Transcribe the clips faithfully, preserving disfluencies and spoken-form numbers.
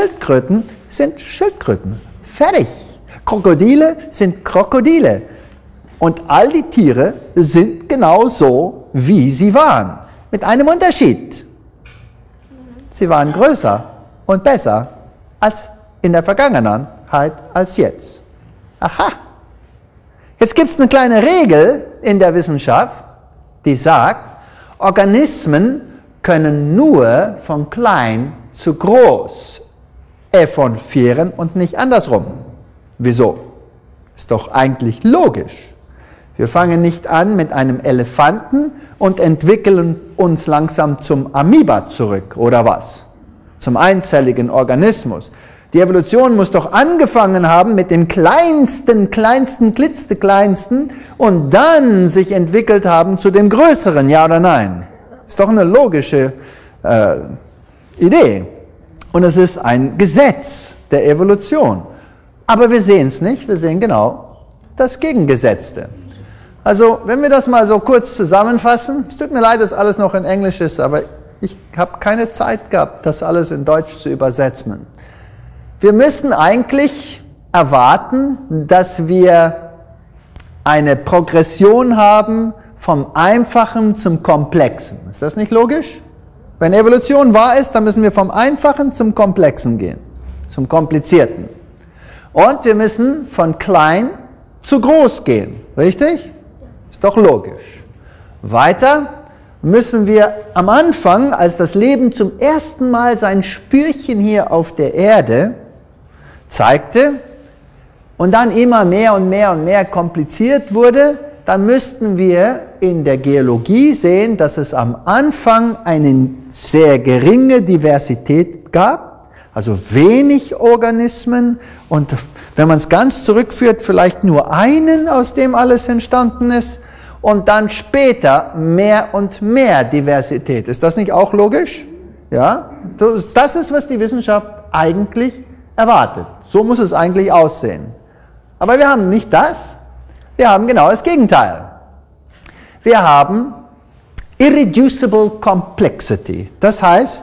Schildkröten sind Schildkröten. Fertig. Krokodile sind Krokodile. Und all die Tiere sind genau so, wie sie waren. Mit einem Unterschied. Sie waren größer und besser als in der Vergangenheit als jetzt. Aha. Jetzt gibt es eine kleine Regel in der Wissenschaft, die sagt, Organismen können nur von klein zu groß evolvieren und nicht andersrum. Wieso? Ist doch eigentlich logisch. Wir fangen nicht an mit einem Elefanten und entwickeln uns langsam zum Amoeba zurück, oder was? Zum einzelligen Organismus. Die Evolution muss doch angefangen haben mit den kleinsten, kleinsten, klitzekleinsten und dann sich entwickelt haben zu dem Größeren, ja oder nein? Ist doch eine logische äh, Idee. Und es ist ein Gesetz der Evolution. Aber wir sehen es nicht, wir sehen genau das Gegengesetzte. Also, wenn wir das mal so kurz zusammenfassen, es tut mir leid, dass alles noch in Englisch ist, aber ich habe keine Zeit gehabt, das alles in Deutsch zu übersetzen. Wir müssen eigentlich erwarten, dass wir eine Progression haben vom Einfachen zum Komplexen. Ist das nicht logisch? Wenn Evolution wahr ist, dann müssen wir vom Einfachen zum Komplexen gehen, zum Komplizierten. Und wir müssen von klein zu groß gehen, richtig? Ist doch logisch. Weiter müssen wir am Anfang, als das Leben zum ersten Mal sein Spürchen hier auf der Erde zeigte und dann immer mehr und mehr und mehr kompliziert wurde, dann müssten wir in der Geologie sehen, dass es am Anfang eine sehr geringe Diversität gab, also wenig Organismen und wenn man es ganz zurückführt, vielleicht nur einen, aus dem alles entstanden ist und dann später mehr und mehr Diversität. Ist das nicht auch logisch? Ja? Das ist, was die Wissenschaft eigentlich erwartet. So muss es eigentlich aussehen. Aber wir haben nicht das, wir haben genau das Gegenteil. Wir haben irreducible complexity. Das heißt,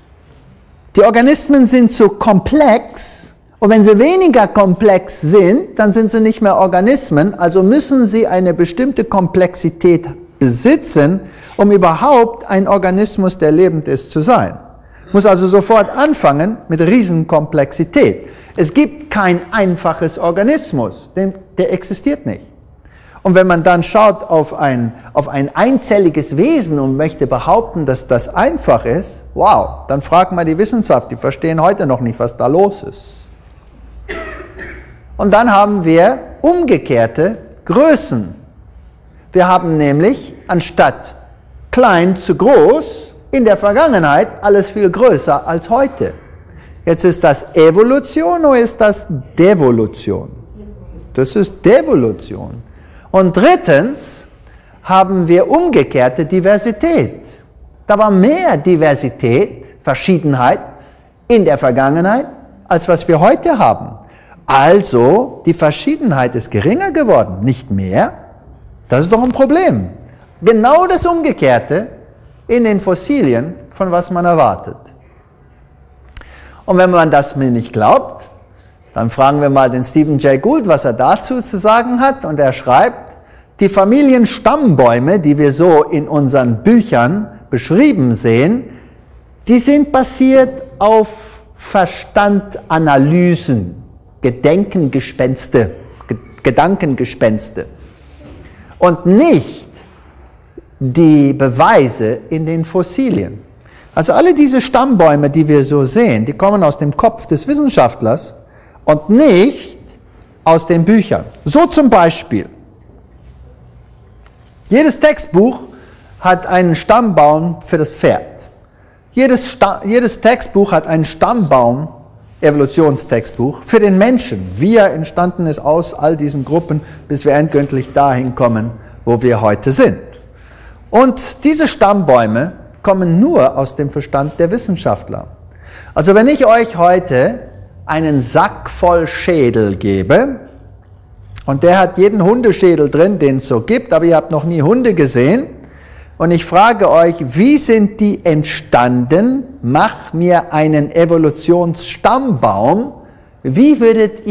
die Organismen sind so komplex und wenn sie weniger komplex sind, dann sind sie nicht mehr Organismen, also müssen sie eine bestimmte Komplexität besitzen, um überhaupt ein Organismus, der lebend ist, zu sein. Muss also sofort anfangen mit Riesenkomplexität. Es gibt kein einfaches Organismus, denn der existiert nicht. Und wenn man dann schaut auf ein, auf ein einzelliges Wesen und möchte behaupten, dass das einfach ist, wow, dann fragt man die Wissenschaft, die verstehen heute noch nicht, was da los ist. Und dann haben wir umgekehrte Größen. Wir haben nämlich anstatt klein zu groß in der Vergangenheit alles viel größer als heute. Jetzt ist das Evolution oder ist das Devolution? Das ist Devolution. Und drittens haben wir umgekehrte Diversität. Da war mehr Diversität, Verschiedenheit in der Vergangenheit, als was wir heute haben. Also, die Verschiedenheit ist geringer geworden, nicht mehr. Das ist doch ein Problem. Genau das Umgekehrte in den Fossilien, von was man erwartet. Und wenn man das mir nicht glaubt, dann fragen wir mal den Stephen Jay Gould, was er dazu zu sagen hat. Und er schreibt, die Familienstammbäume, die wir so in unseren Büchern beschrieben sehen, die sind basiert auf Verstandanalysen, Gedenkengespenste, Gedankengespenste und nicht die Beweise in den Fossilien. Also alle diese Stammbäume, die wir so sehen, die kommen aus dem Kopf des Wissenschaftlers und nicht aus den Büchern. So zum Beispiel, jedes Textbuch hat einen Stammbaum für das Pferd. Jedes, Sta- jedes Textbuch hat einen Stammbaum, Evolutionstextbuch, für den Menschen, wie er entstanden ist aus all diesen Gruppen, bis wir endgültig dahin kommen, wo wir heute sind. Und diese Stammbäume kommen nur aus dem Verstand der Wissenschaftler. Also wenn ich euch heute einen Sack voll Schädel gebe, und der hat jeden Hundeschädel drin, den es so gibt, aber ihr habt noch nie Hunde gesehen, und ich frage euch, wie sind die entstanden? Mach mir einen Evolutionsstammbaum. Wie würdet